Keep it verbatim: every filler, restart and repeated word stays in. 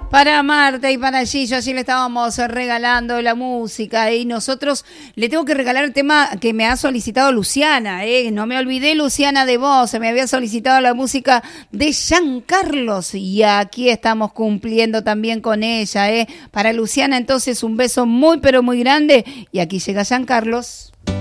Para Marta y para Gillo, allí le estábamos regalando la música y nosotros le tengo que regalar el tema que me ha solicitado Luciana, ¿eh? No me olvidé, Luciana, de vos, se me había solicitado la música de Giancarlos y aquí estamos cumpliendo también con ella, ¿eh? Para Luciana, entonces, un beso muy pero muy grande y aquí llega Giancarlos.